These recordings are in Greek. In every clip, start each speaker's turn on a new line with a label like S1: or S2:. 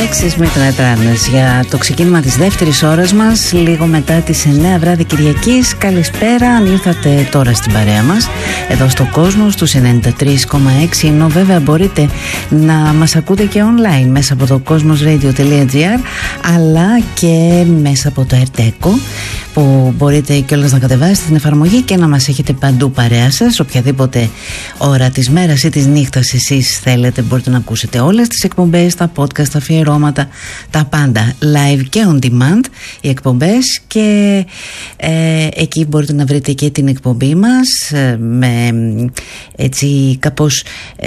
S1: Αλέξης Μητράτρανας για το ξεκίνημα της δεύτερης ώρας μας, λίγο μετά τις 9 βράδυ Κυριακής. Καλησπέρα, αν ήρθατε τώρα στην παρέα μας εδώ στο κόσμο στους 93,6, ενώ βέβαια μπορείτε να μας ακούτε και online μέσα από το cosmosradio.gr, αλλά και μέσα από το Erteco, που μπορείτε κιόλας να κατεβάσετε την εφαρμογή και να μας έχετε παντού παρέα σας, οποιαδήποτε ώρα της μέρας ή της νύχτας εσείς θέλετε. Μπορείτε να ακούσετε όλες τις εκπομπές, τα podcast, τα αφιερώματα, τα πάντα live και on demand οι εκπομπές, και εκεί μπορείτε να βρείτε και την εκπομπή μας με έτσι κάπως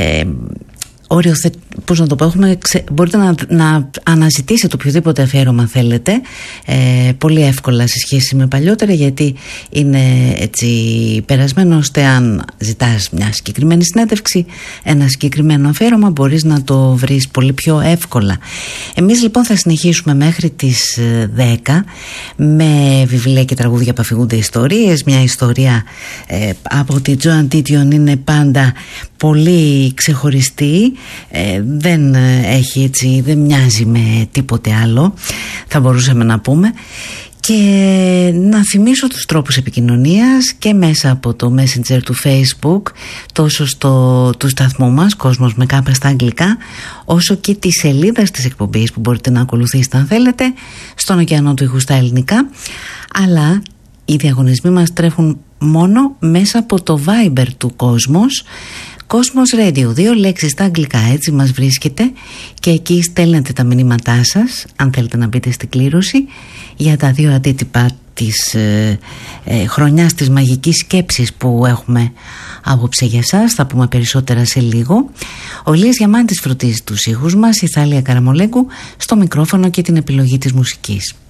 S1: πώς να το πω, μπορείτε να αναζητήσετε οποιοδήποτε αφιέρωμα θέλετε πολύ εύκολα σε σχέση με παλιότερα, γιατί είναι έτσι περασμένο, ώστε αν ζητάς μια συγκεκριμένη συνέντευξη, ένα συγκεκριμένο αφιέρωμα, μπορείς να το βρεις πολύ πιο εύκολα. Εμείς λοιπόν θα συνεχίσουμε μέχρι τις 10 με βιβλία και τραγούδια που αφηγούνται ιστορίες. Μια ιστορία από τη Joan Didion είναι πάντα πολύ ξεχωριστή, δεν έχει έτσι, δεν μοιάζει με τίποτε άλλο, θα μπορούσαμε να πούμε. Και να θυμίσω τους τρόπους επικοινωνίας και μέσα από το Messenger του Facebook, τόσο του σταθμού μας Κόσμος με κάπα στα αγγλικά, όσο και τη σελίδα της εκπομπής που μπορείτε να ακολουθήσετε αν θέλετε, στον ωκεανό του ήχου στα ελληνικά. Αλλά οι διαγωνισμοί μας τρέχουν μόνο μέσα από το Viber του Κόσμος, Cosmos Radio, 2 λέξεις στα αγγλικά, έτσι μας βρίσκεται, και εκεί στέλνετε τα μηνύματά σας αν θέλετε να μπείτε στην κλήρωση για τα 2 αντίτυπα της χρονιάς της μαγικής σκέψης που έχουμε απόψε για σας. Θα πούμε περισσότερα σε λίγο. Ο Λίας Διαμάντης φροντίζει τους ήχους μας, η Θάλια Καραμολέγκου στο μικρόφωνο και την επιλογή της μουσικής.